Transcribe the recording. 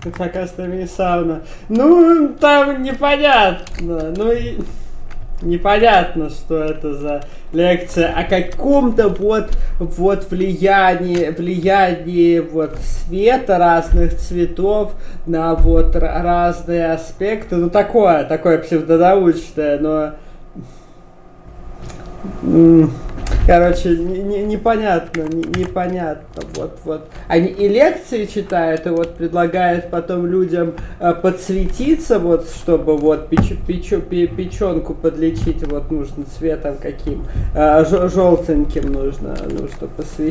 Фокасная сауна. Ну, там непонятно. Ну и непонятно, что это за лекция о каком-то вот влиянии вот света разных цветов на вот разные аспекты. Ну, такое псевдонаучное, но короче, непонятно, вот. Они и лекции читают, и вот предлагают потом людям подсветиться, вот, чтобы вот печенку подлечить, вот нужно цветом каким, желтеньким нужно посветить.